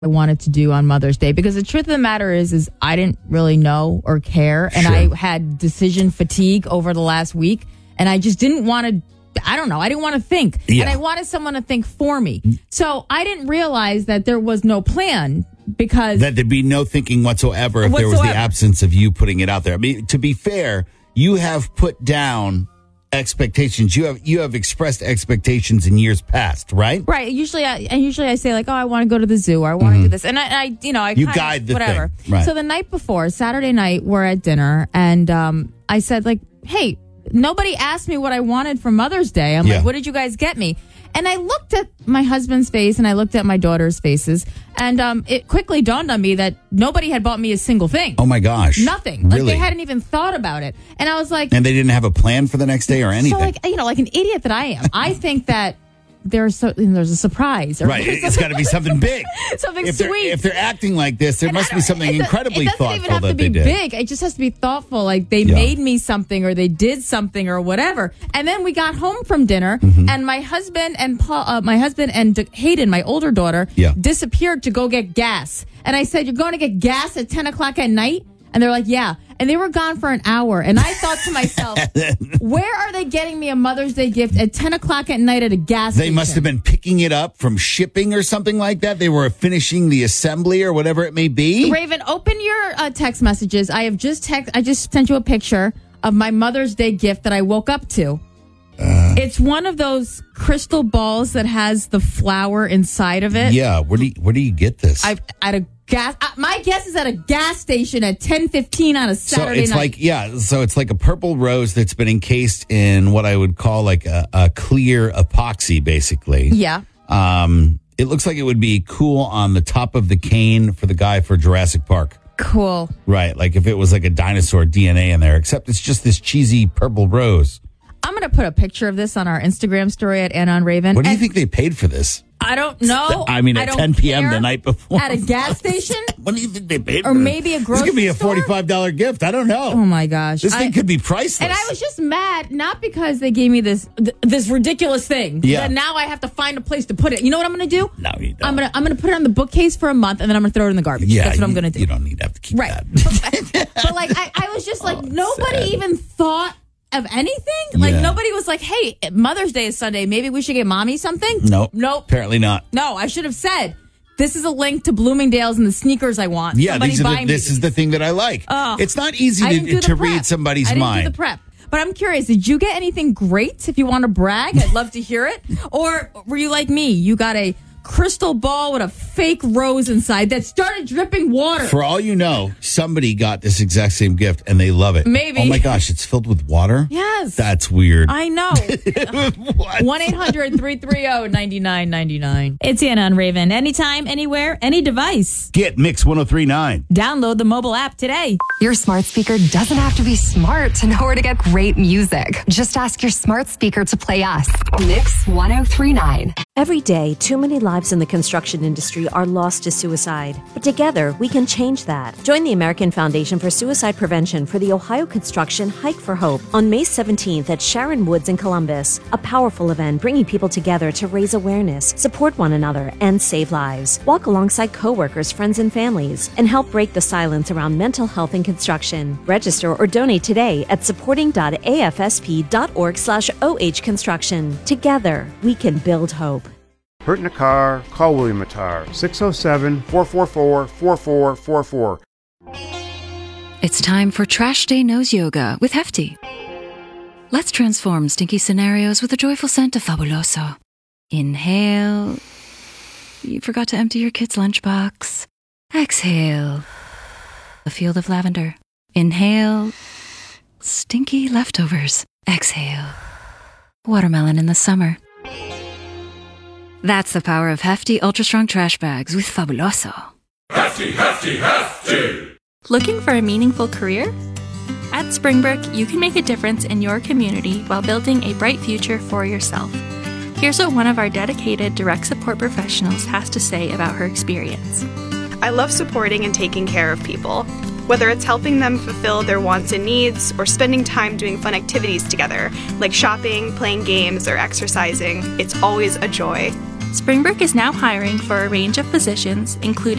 I wanted to do on Mother's Day, because the truth of the matter is I didn't really know or care, and I had decision fatigue over the last week, and I just didn't want to. I don't know. I didn't want to think, and I wanted someone to think for me. So I didn't realize that there was no plan, because that there'd be no thinking whatsoever if there was the absence of you putting it out there. I mean, to be fair, you have put down expectations. You have expressed expectations in years past, right? Right. Usually I say like, oh, I want to go to the zoo, or I want to do this, and I you guide the whatever. Thing. Right. So the night before, Saturday night, we're at dinner, and I said like, hey, nobody asked me what I wanted for Mother's Day. I'm like, what did you guys get me? And I looked at my husband's face and I looked at my daughter's faces, and it quickly dawned on me that nobody had bought me a single thing. Oh my gosh. Nothing. Really? Like they hadn't even thought about it. And I was like... And they didn't have a plan for the next day or anything. So like an idiot that I am, I think that there's a surprise. Or right. It's got to be something big. Something sweet. If they're acting like this, there must be something incredibly thoughtful that they did. It doesn't even have to be big. It just has to be thoughtful. Like they made me something, or they did something, or whatever. And then we got home from dinner, and my husband and Hayden, my older daughter, disappeared to go get gas. And I said, "You're going to get gas at 10 o'clock at night?" And they're like, yeah. And they were gone for an hour. And I thought to myself, where are they getting me a Mother's Day gift at 10 o'clock at night at a gas station? They must have been picking it up from shipping or something like that. They were finishing the assembly or whatever it may be. Raven, open your text messages. I just sent you a picture of my Mother's Day gift that I woke up to. It's one of those crystal balls that has the flower inside of it. Yeah. Where do you get this? At a gas. My guess is at a gas station at 10:15 on a Saturday night. So it's like a purple rose that's been encased in what I would call like a clear epoxy, basically. Yeah. It looks like it would be cool on the top of the cane for the guy for Jurassic Park. Cool. Right. Like if it was like a dinosaur DNA in there, except it's just this cheesy purple rose. I'm going to put a picture of this on our Instagram story at Anna on Raven. What do you think they paid for this? I don't know. I mean, at 10 p.m. the night before. At a gas station? What do you think they paid for? Or maybe a grocery This could be a $45 gift. I don't know. Oh, my gosh. This thing could be priceless. And I was just mad, not because they gave me this ridiculous thing. Yeah. That now I have to find a place to put it. You know what I'm going to do? No, you don't. I'm going to put it on the bookcase for a month, and then I'm going to throw it in the garbage. Yeah, that's what I'm going to do. You don't need to have to keep that. But like, I was just like, nobody even thought of anything? Like, nobody was like, hey, Mother's Day is Sunday. Maybe we should get mommy something? Nope. Apparently not. No, I should have said, this is a link to Bloomingdale's and the sneakers I want. Yeah, this is the thing that I like. It's not easy to read somebody's mind. I didn't do the prep. But I'm curious, did you get anything great? If you want to brag, I'd love to hear it. Or were you like me? You got a crystal ball with a fake rose inside that started dripping water. For all you know, somebody got this exact same gift and they love it. Maybe. Oh my gosh, it's filled with water? Yes. That's weird. I know. 1-800-330-9999. It's Anna on Raven. Anytime, anywhere, any device. Get Mix 103.9. Download the mobile app today. Your smart speaker doesn't have to be smart to know where to get great music. Just ask your smart speaker to play us. Mix 103.9. Every day, too many lives in the construction industry are lost to suicide. But together, we can change that. Join the American Foundation for Suicide Prevention for the Ohio Construction Hike for Hope on May 17th at Sharon Woods in Columbus. A powerful event bringing people together to raise awareness, support one another, and save lives. Walk alongside coworkers, friends, and families, and help break the silence around mental health in construction. Register or donate today at supporting.afsp.org/OH Construction. Together, we can build hope. Hurt in a car? Call William Attar, 607-444-4444. It's time for Trash Day Nose Yoga with Hefty. Let's transform stinky scenarios with a joyful scent of Fabuloso. Inhale. You forgot to empty your kid's lunchbox. Exhale. A field of lavender. Inhale. Stinky leftovers. Exhale. Watermelon in the summer. That's the power of Hefty Ultra Strong Trash Bags with Fabuloso. Hefty, Hefty, Hefty! Looking for a meaningful career? At Springbrook, you can make a difference in your community while building a bright future for yourself. Here's what one of our dedicated direct support professionals has to say about her experience. I love supporting and taking care of people. Whether it's helping them fulfill their wants and needs or spending time doing fun activities together, like shopping, playing games, or exercising, it's always a joy. Springbrook is now hiring for a range of positions, including